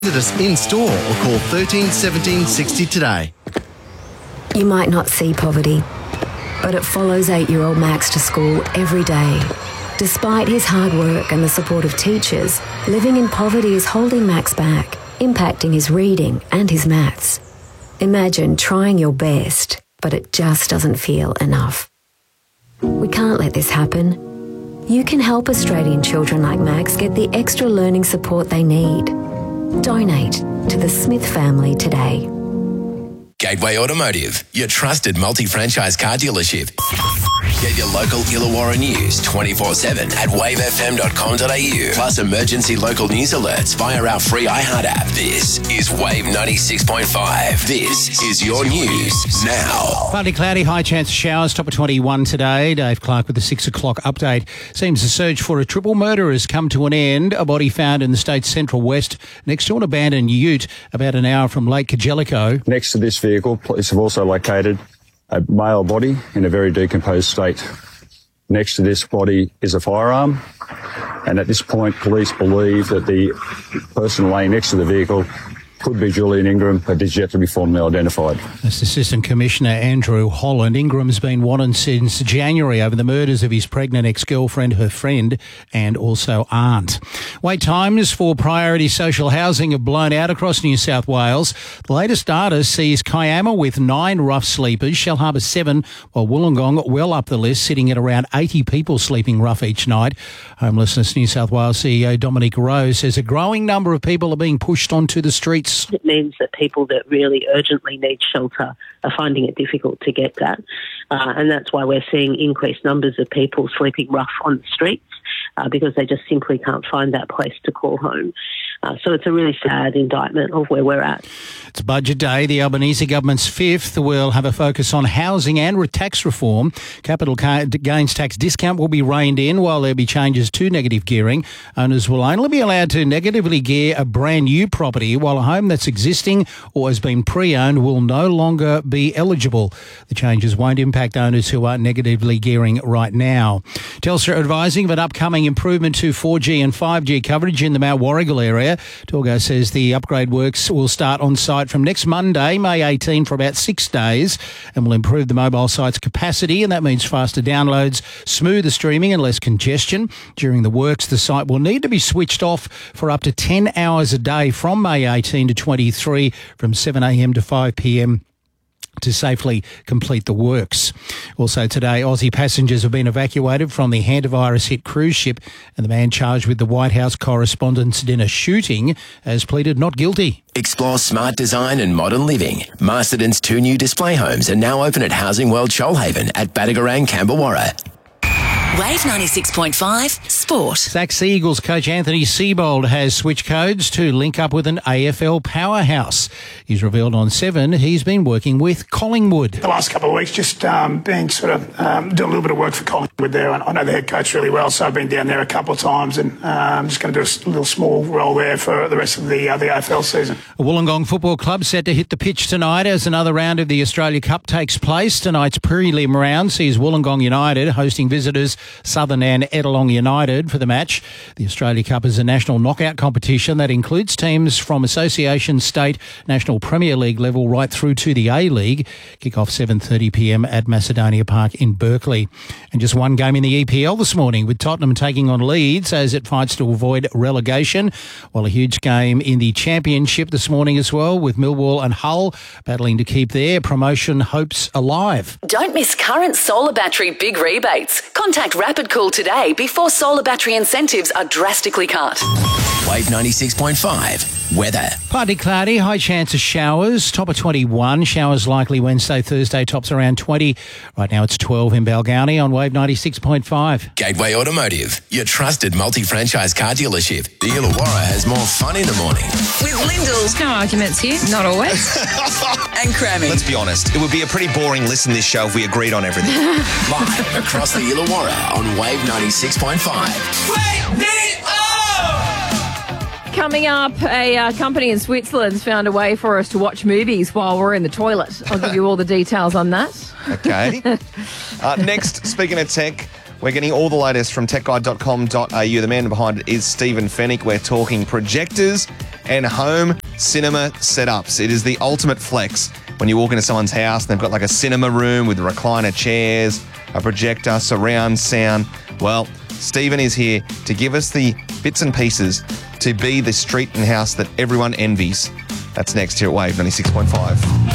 Visit us in-store or call 13 17 60 today. You might not see poverty, but it follows 8-year-old Max to school every day. Despite his hard work and the support of teachers, living in poverty is holding Max back, impacting his reading and his maths. Imagine trying your best, but it just doesn't feel enough. We can't let this happen. You can help Australian children like Max get the extra learning support they need. Donate to the Smith family today. Gateway Automotive, your trusted multi-franchise car dealership. Get your local Illawarra news 24/7 at wavefm.com.au. Plus emergency local news alerts via our free iHeart app. This is Wave 96.5. This is your news now. Partly cloudy, high chance of showers, top of 21 today. Dave Clark with the 6 o'clock update. Seems the search for a triple murder has come to an end. A body found in the state's central west next to an abandoned ute about an hour from Lake Kajelico. Next to this vehicle, police have also located a male body in a very decomposed state. Next to this body is a firearm, and at this point police believe that the person laying next to the vehicle could be Julian Ingram, but is yet to be formally identified. That's Assistant Commissioner Andrew Holland. Ingram's been wanted since January over the murders of his pregnant ex-girlfriend, her friend, and also aunt. Wait times for priority social housing have blown out across New South Wales. The latest data sees Kiama with 9 rough sleepers, Shellharbour 7, while Wollongong well up the list, sitting at around 80 people sleeping rough each night. Homelessness New South Wales CEO Dominic Rose says a growing number of people are being pushed onto the streets. It means that people that really urgently need shelter are finding it difficult to get that. And that's why we're seeing increased numbers of people sleeping rough on the streets because they just simply can't find that place to call home. So it's a really sad indictment of where we're at. It's budget day. The Albanese government's fifth will have a focus on housing and tax reform. Capital gains tax discount will be reined in while there'll be changes to negative gearing. Owners will only be allowed to negatively gear a brand new property, while a home that's existing or has been pre-owned will no longer be eligible. The changes won't impact owners who are negatively gearing right now. Telstra advising of an upcoming improvement to 4G and 5G coverage in the Mount Warrigal area. Torgo says the upgrade works will start on site from next Monday, May 18, for about 6 days, and will improve the mobile site's capacity, and that means faster downloads, smoother streaming and less congestion. During the works, the site will need to be switched off for up to 10 hours a day from May 18 to 23 from 7 a.m. to 5 p.m. to safely complete the works. Also today, Aussie passengers have been evacuated from the hantavirus-hit cruise ship, and the man charged with the White House Correspondents' Dinner shooting has pleaded not guilty. Explore smart design and modern living. Masterton's 2 new display homes are now open at Housing World Shoalhaven at Badagarang, Camberwarra. Wave 96.5 Sport. Sax Eagles coach Anthony Seibold has switched codes to link up with an AFL powerhouse. He's revealed on 7 he's been working with Collingwood. The last couple of weeks just being sort of doing a little bit of work for Collingwood there. I know the head coach really well, so I've been down there a couple of times, and I'm just going to do a little small role there for the rest of the AFL season. Wollongong Football Club set to hit the pitch tonight as another round of the Australia Cup takes place. Tonight's prelim round sees Wollongong United hosting visitors Southern and Ettalong United for the match. The Australia Cup is a national knockout competition that includes teams from association, state, national Premier League level right through to the A-League. Kick-off 7:30 p.m. at Macedonia Park in Berkeley. And just one game in the EPL this morning, with Tottenham taking on Leeds as it fights to avoid relegation, while a huge game in the Championship this morning as well, with Millwall and Hull battling to keep their promotion hopes alive. Don't miss current solar battery big rebates. Contact Rapid Cool today before solar battery incentives are drastically cut. Wave 96.5 weather. Partly cloudy, high chance of showers, top of 21. Showers likely Wednesday, Thursday, tops around 20. Right now it's 12 in Balgownie on Wave 96.5. Gateway Automotive, your trusted multi-franchise car dealership. The Illawarra has more fun in the morning. With Lyndall's. No arguments here, not always. And Crammy. Let's be honest, it would be a pretty boring listen this show if we agreed on everything. Live across the Illawarra on Wave 96.5. Wake me up! Coming up, a company in Switzerland's found a way for us to watch movies while we're in the toilet. I'll give you all the details on that. Okay. Next, speaking of tech, We're getting all the latest from techguide.com.au. The man behind it is Stephen Fennick. We're talking projectors and home cinema setups. It is the ultimate flex when you walk into someone's house and they've got like a cinema room with recliner chairs, a projector, surround sound. Well, Stephen is here to give us the bits and pieces to be the street and house that everyone envies. That's next here at Wave 96.5.